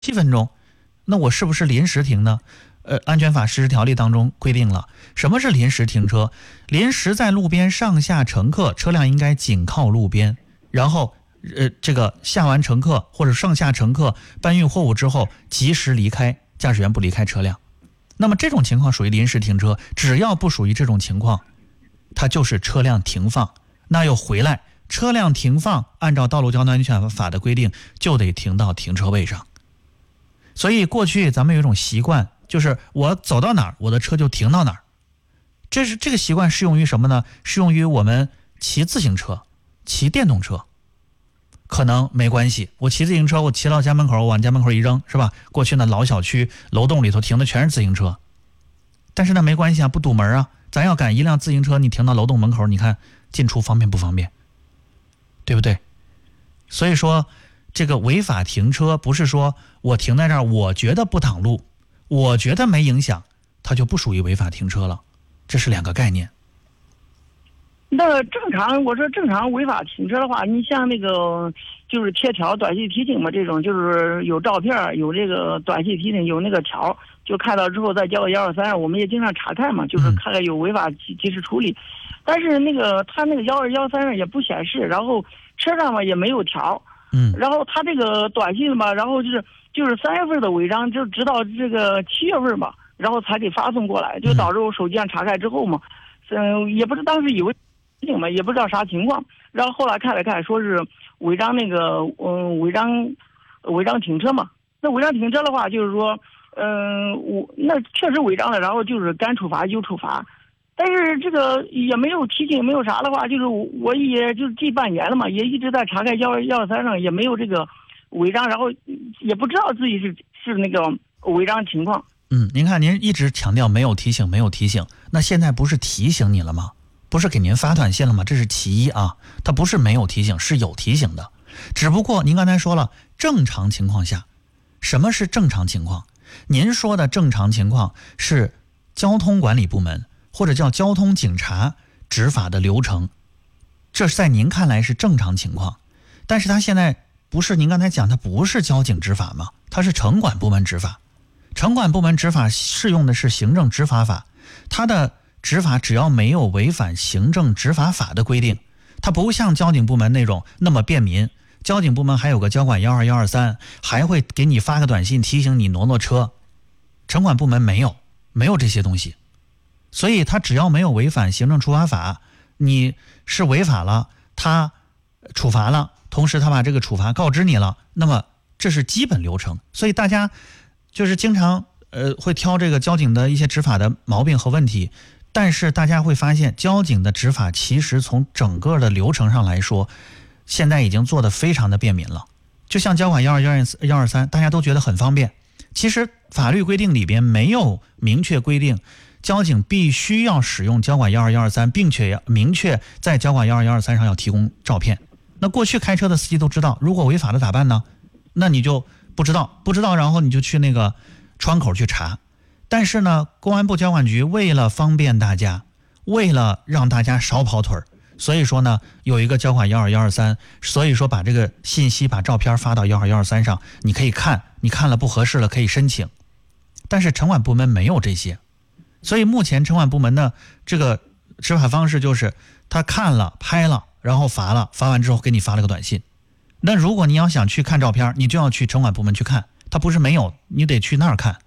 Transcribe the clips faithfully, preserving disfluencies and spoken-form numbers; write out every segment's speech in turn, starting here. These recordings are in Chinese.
七分钟，那我是不是临时停呢？呃，安全法实施条例当中规定了，什么是临时停车？临时在路边上下乘客，车辆应该紧靠路边，然后呃，这个下完乘客或者上下乘客搬运货物之后，及时离开，驾驶员不离开车辆。那么这种情况属于临时停车，只要不属于这种情况，它就是车辆停放。那又回来，车辆停放按照道路交通安全法的规定，就得停到停车位上。所以过去咱们有一种习惯，就是我走到哪儿，我的车就停到哪儿。这是这个习惯适用于什么呢？适用于我们骑自行车、骑电动车，可能没关系。我骑自行车，我骑到家门口，我往家门口一扔，是吧？过去呢，老小区楼栋里头停的全是自行车，但是呢，没关系啊，不堵门啊。咱要赶一辆自行车，你停到楼栋门口，你看进出方便不方便？对不对？所以说，这个违法停车不是说我停在这儿，我觉得不挡路，我觉得没影响，它就不属于违法停车了，这是两个概念。 那正常，我说正常违法停车的话，你像那个就是贴条、短信提醒嘛，这种就是有照片、有这个短信提醒、有那个条，就看到之后再交个幺二三，我们也经常查看嘛，就是看看有违法及及时处理。但是那个他那个幺二幺三上也不显示，然后车上嘛也没有条， 嗯， 然后他这个短信嘛，然后就是就是三月份的违章，就直到这个七月份吧，然后才给发送过来，就导致我手机上查看之后嘛，嗯，也不是当时以为。嘛也不知道啥情况，然后后来看了看，说是违章那个嗯违章违章停车嘛。那违章停车的话，就是说嗯我那确实违章了，然后就是该处罚就处罚，但是这个也没有提醒，没有啥的话，就是我也就是近半年了嘛，也一直在查看幺幺幺三上也没有这个违章，然后也不知道自己是是那个违章情况。 嗯，您看您一直强调没有提醒，没有提醒，那现在不是提醒你了吗？不是给您发短信了吗？这是其一啊，它不是没有提醒，是有提醒的。只不过您刚才说了，正常情况下，什么是正常情况？您说的正常情况是交通管理部门或者叫交通警察执法的流程，这在您看来是正常情况。但是他现在不是您刚才讲，他不是交警执法吗？他是城管部门执法。城管部门执法适用的是行政执法法，它的执法只要没有违反行政执法法的规定，它不像交警部门那种那么便民。交警部门还有个交管幺二幺二三，还会给你发个短信提醒你挪挪车。城管部门没有，没有这些东西，所以它只要没有违反行政处罚法，你是违法了，他处罚了，同时他把这个处罚告知你了，那么这是基本流程。所以大家就是经常呃会挑这个交警的一些执法的毛病和问题。但是大家会发现，交警的执法其实从整个的流程上来说，现在已经做得非常的便民了。就像交管幺二幺二三，大家都觉得很方便。其实法律规定里边没有明确规定，交警必须要使用交管幺二幺二三，并且要明确在交管幺二幺二三上要提供照片。那过去开车的司机都知道，如果违法的咋办呢？那你就不知道，不知道，然后你就去那个窗口去查。但是呢，公安部交管局为了方便大家，为了让大家少跑腿儿，所以说呢，有一个交管幺二幺二三，所以说把这个信息、把照片发到幺二幺二三上，你可以看，你看了不合适了可以申请。但是城管部门没有这些，所以目前城管部门呢，这个执法方式就是他看了、拍了，然后罚了，罚完之后给你发了个短信。那如果你要想去看照片，你就要去城管部门去看，他不是没有，你得去那儿看。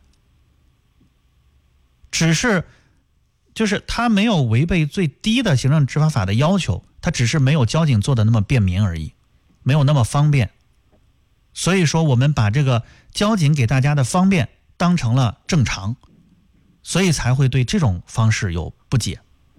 只是就是他没有违背最低的行政执法法的要求，他只是没有交警做的那么便民而已，没有那么方便。所以说我们把这个交警给大家的方便当成了正常，所以才会对这种方式有不解。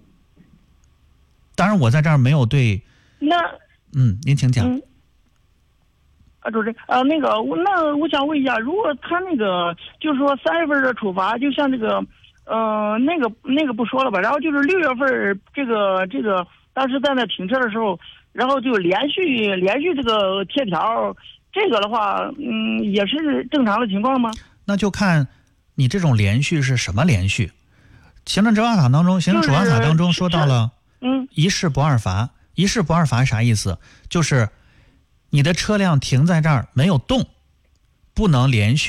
当然我在这儿没有对那嗯您请讲。 嗯啊，主持人，呃，那个，那我想问一下，如果他那个就是说三月份的处罚，就像这个。呃，那个那个不说了吧，然后就是六月份这个这个当时在那停车的时候，然后就连续连续这个贴条，这个的话，嗯，也是正常的情况吗？ 那就看你这种连续是什么连续。行政执法法当中，行政处罚法当中说到了，嗯，一事不二罚。一事不二罚啥意思？就是你的车辆停在这儿没有动，不能连续。